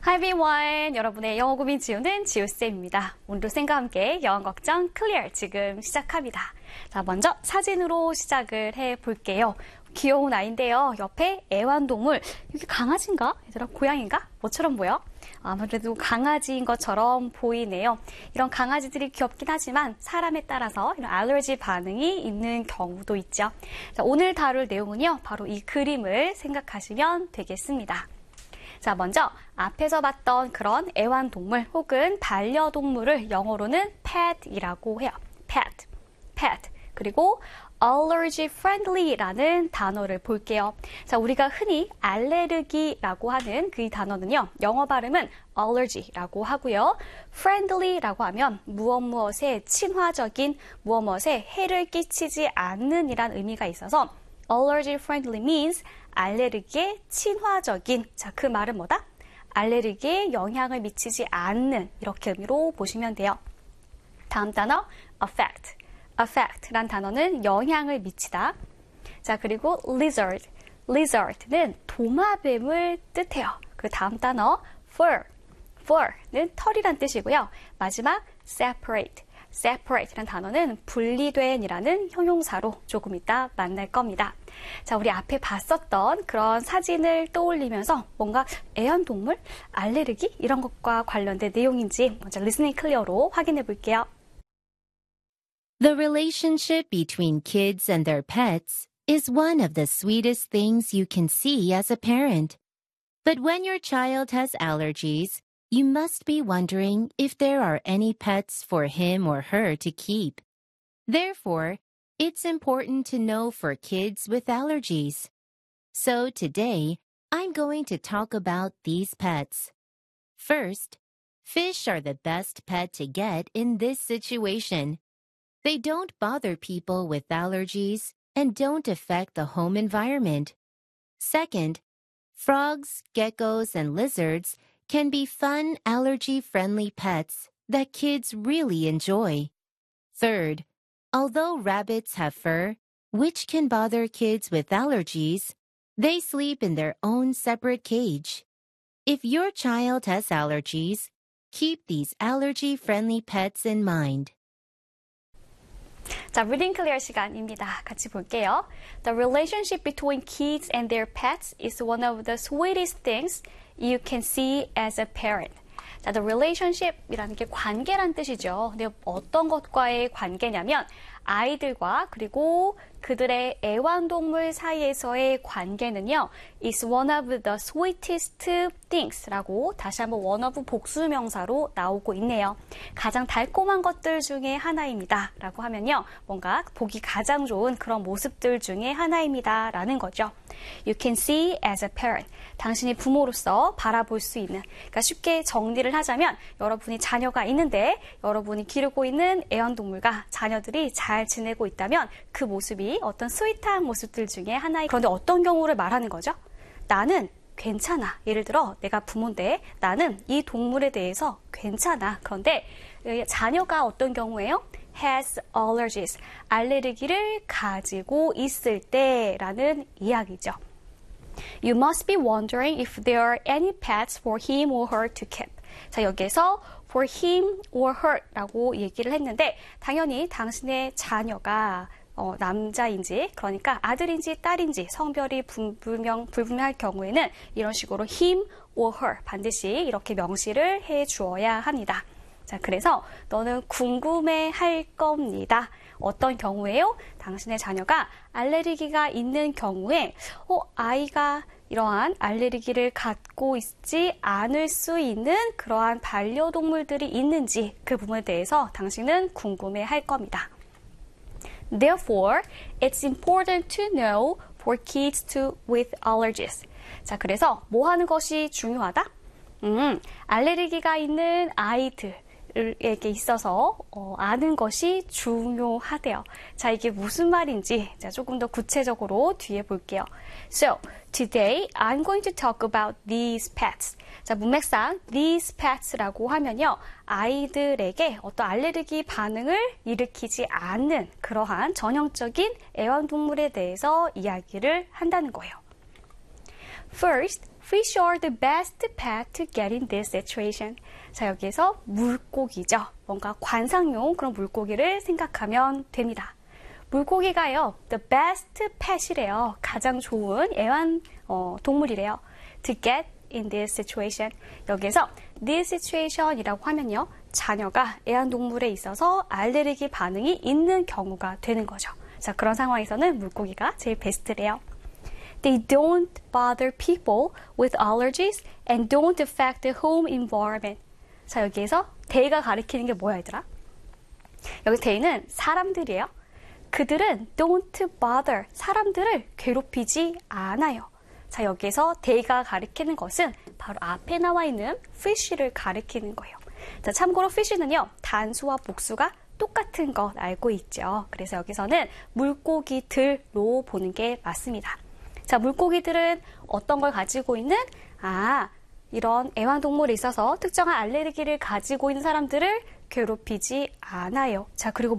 Hi everyone! 여러분의 영어 고민 지우는 지우쌤입니다. 오늘도 쌤과 함께 영어 걱정 클리어 지금 시작합니다. 자, 먼저 사진으로 시작을 해볼게요. 귀여운 아이인데요. 옆에 애완동물, 이게 강아지인가? 얘들아, 고양인가? 뭐처럼 보여? 아무래도 강아지인 것처럼 보이네요. 이런 강아지들이 귀엽긴 하지만 사람에 따라서 이런 알러지 반응이 있는 경우도 있죠. 자, 오늘 다룰 내용은요. 바로 이 그림을 생각하시면 되겠습니다. 자, 먼저 앞에서 봤던 그런 애완동물 혹은 반려동물을 영어로는 pet이라고 해요. pet. 그리고 allergy friendly라는 단어를 볼게요. 자, 우리가 흔히 알레르기라고 하는 그 단어는요. 영어 발음은 allergy라고 하고요. friendly라고 하면 무엇에 친화적인, 무엇에 해를 끼치지 않는 이란 의미가 있어서 allergy friendly means 알레르기에 친화적인, 자, 그 말은 뭐다? 알레르기에 영향을 미치지 않는, 이렇게 의미로 보시면 돼요. 다음 단어, affect란 단어는 영향을 미치다. 자, 그리고 lizard는 도마뱀을 뜻해요. 그 다음 단어, fur는 털이란 뜻이고요. 마지막, separate란 단어는 분리된이라는 형용사로 조금 이따 만날 겁니다. 자, 우리 앞에 봤었던 그런 사진을 떠올리면서 뭔가 애완동물, 알레르기 이런 것과 관련된 내용인지 먼저 listening clear로 확인해 볼게요. The relationship between kids and their pets is one of the sweetest things you can see as a parent. But when your child has allergies, you must be wondering if there are any pets for him or her to keep. Therefore, it's important to know for kids with allergies. So today, I'm going to talk about these pets. First, fish are the best pet to get in this situation. They don't bother people with allergies and don't affect the home environment. Second, frogs, geckos, and lizards can be fun, allergy-friendly pets that kids really enjoy. Third, although rabbits have fur, which can bother kids with allergies, they sleep in their own separate cage. If your child has allergies, keep these allergy-friendly pets in mind. 자, reading clear 시간입니다. 같이 볼게요. The relationship between kids and their pets is one of the sweetest things you can see as a parent. 자, the relationship이라는 게 관계란 뜻이죠. 근데 어떤 것과의 관계냐면 아이들과 그리고 그들의 애완동물 사이에서의 관계는요. is one of the sweetest things라고 다시 한번 one of 복수명사로 나오고 있네요. 가장 달콤한 것들 중에 하나입니다. 라고 하면요. 뭔가 보기 가장 좋은 그런 모습들 중에 하나입니다. 라는 거죠. You can see as a parent. 당신이 부모로서 바라볼 수 있는. 그러니까 쉽게 정리를 하자면 여러분이 자녀가 있는데 여러분이 기르고 있는 애완동물과 자녀들이 잘 지내고 있다면 그 모습이 어떤 스윗한 모습들 중에 하나이. 그런데 어떤 경우를 말하는 거죠? 나는 괜찮아. 예를 들어 내가 부모인데 나는 이 동물에 대해서 괜찮아. 그런데 자녀가 어떤 경우에요? has allergies. 알레르기를 가지고 있을 때라는 이야기죠. You must be wondering if there are any pets for him or her to keep. 자, 여기에서 for him or her라고 얘기를 했는데 당연히 당신의 자녀가 남자인지 그러니까 아들인지 딸인지 성별이 불분명할 경우에는 이런 식으로 him or her 반드시 이렇게 명시를 해 주어야 합니다. 자, 그래서 너는 궁금해할 겁니다. 어떤 경우에요? 당신의 자녀가 알레르기가 있는 경우에 아이가 이러한 알레르기를 갖고 있지 않을 수 있는 그러한 반려동물들이 있는지 그 부분에 대해서 당신은 궁금해할 겁니다. Therefore, it's important to know for kids with allergies. 자, 그래서 뭐 하는 것이 중요하다? 알레르기가 있는 아이들에게 있어서 아는 것이 중요하대요. 자, 이게 무슨 말인지 조금 더 구체적으로 뒤에 볼게요. So, today I'm going to talk about these pets. 자, 문맥상 these pets라고 하면요. 아이들에게 어떤 알레르기 반응을 일으키지 않는 그러한 전형적인 애완동물에 대해서 이야기를 한다는 거예요. First, Fish are the best pet to get in this situation. 자, 여기에서 물고기죠. 뭔가 관상용 그런 물고기를 생각하면 됩니다. 물고기가요, the best pet이래요. 가장 좋은 애완 동물이래요. To get in this situation. 여기에서 this situation이라고 하면요, 자녀가 애완동물에 있어서 알레르기 반응이 있는 경우가 되는 거죠. 자, 그런 상황에서는 물고기가 제일 베스트래요. They don't bother people with allergies and don't affect the home environment. 자, 여기에서 they가 가리키는 게 뭐야, 얘들아? 여기 they는 사람들이에요. 그들은 don't bother, 사람들을 괴롭히지 않아요. 자, 여기에서 they가 가리키는 것은 바로 앞에 나와 있는 fish를 가리키는 거예요. 자, 참고로 fish는요, 단수와 복수가 똑같은 것 알고 있죠. 그래서 여기서는 물고기들로 보는 게 맞습니다. 자, 물고기들은 어떤 걸 가지고 있는? 이런 애완동물에 있어서 특정한 알레르기를 가지고 있는 사람들을 괴롭히지 않아요. 자, 그리고